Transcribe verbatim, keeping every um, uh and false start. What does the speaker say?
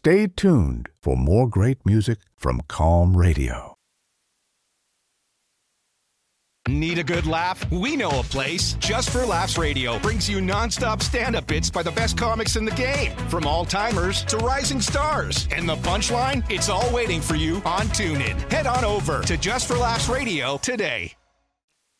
Stay tuned for more great music from Calm Radio. Need a good laugh? We know a place. Just for Laughs Radio brings you nonstop stand-up bits by the best comics in the game. From all-timers to rising stars. And the punchline? It's all waiting for you on TuneIn. Head on over to Just for Laughs Radio today.